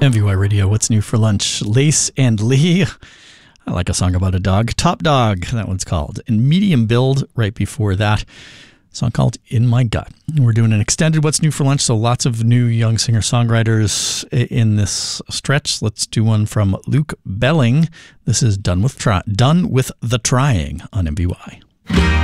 MVY Radio, what's new for lunch? Lace and Lee. I like a song about a dog. Top Dog, that one's called. And Medium Build, right before that, a song called In My Gut. We're doing an extended What's New for Lunch, so lots of new young singer-songwriters in this stretch. Let's do one from Luke Belling. This is Done with the Trying on MVY.